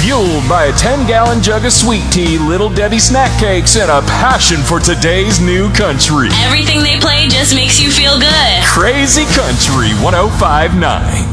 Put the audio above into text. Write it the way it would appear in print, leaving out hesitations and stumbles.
Fueled by a 10-gallon jug of sweet tea, Little Debbie snack cakes, and a passion for today's new country. Everything they play just makes you feel good. Crazy Country 105.9.